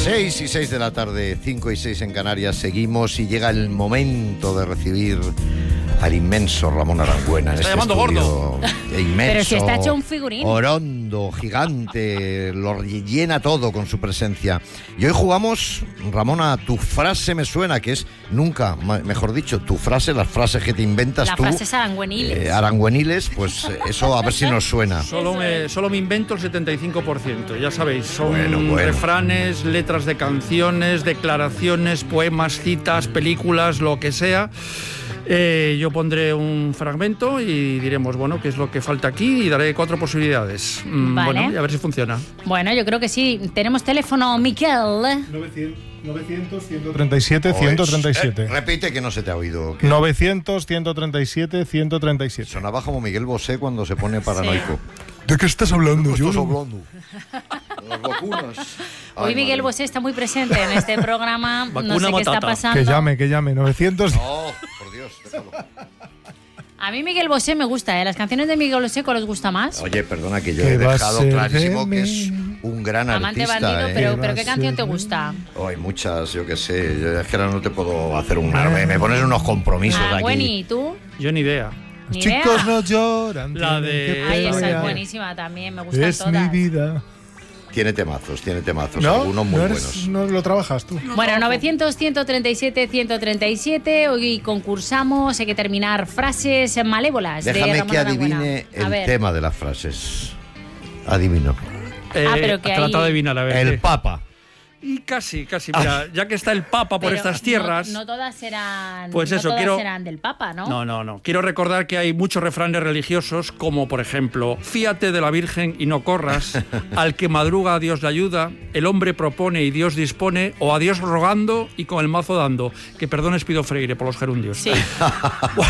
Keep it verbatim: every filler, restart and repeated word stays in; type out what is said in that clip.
seis y seis de la tarde, cinco y seis en Canarias, seguimos y llega el momento de recibir al inmenso Ramón Arangüena en está este llamando estudio. gordo. Inmenso, pero si está hecho un figurín. Orondo, gigante, lo llena todo con su presencia. Y hoy jugamos, Ramón, a Tu frase me suena, que es nunca, mejor dicho, tu frase, las frases que te inventas las tú. Las frases arangüeniles. Eh, arangüeniles, pues eso a ver si nos suena. Solo me, solo me invento el setenta y cinco por ciento, ya sabéis, son Bueno, bueno. refranes, letras de canciones, declaraciones, poemas, citas, películas, lo que sea. Eh, yo pondré un fragmento y diremos, bueno, qué es lo que falta aquí y daré cuatro posibilidades. Mm, Vale. Bueno, y a ver si funciona. Bueno, yo creo que sí. Tenemos teléfono, Miquel. novecientos, ciento treinta y siete, ciento treinta y siete. Eh, repite que no se te ha oído. Que novecientos, ciento treinta y siete, ciento treinta y siete. sonaba como Miguel Bosé cuando se pone paranoico. ¿De qué estás hablando? ¿De qué Yo estás no- hablando? Las vacunas. Hoy Ay, Miguel madre. Bosé está muy presente en este programa. No Vacuna sé qué está matata. pasando. Que llame, que llame. novecientos. No, por Dios, déjalo. A mí Miguel Bosé me gusta, ¿eh? Las canciones de Miguel Bosé, ¿cuál os gusta más? Oye, perdona que yo ¿Qué he va a dejado ser clarísimo de que mí? es un gran Amante artista. bandido, ¿eh? pero, ¿Qué pero va ¿qué a canción ser te de gusta? Oh, hay muchas, yo qué sé. Yo es que ahora no te puedo hacer un... Me, me pones unos compromisos Ah, aquí. Güeni, ¿y tú? Yo ni idea. Ni Los chicos idea. no lloran. La tienen de- que Ay, esa pelear. es buenísima también, me gustan Es todas. mi vida. Tiene temazos, tiene temazos. ¿No? Algunos muy ¿No, eres- buenos. no lo trabajas tú? Bueno, novecientos, ciento treinta y siete, ciento treinta y siete. Hoy concursamos, hay que terminar frases malévolas de Déjame Ramón que Arangüena. adivine A el ver. tema de las frases. Adivino. Eh, Ah, pero que trata hay- de adivinar, a ver. El qué. Papa. Y casi, casi. Mira, ya que está el Papa por Pero estas no- tierras. No, todas serán, Pues no eso, todas quiero- serán del Papa, ¿no? No, no, no. Quiero recordar que hay muchos refranes religiosos, como por ejemplo, fíate de la Virgen y no corras, al que madruga a Dios le ayuda, el hombre propone y Dios dispone, o a Dios rogando y con el mazo dando. Que perdones pido Freire por los gerundios. Sí.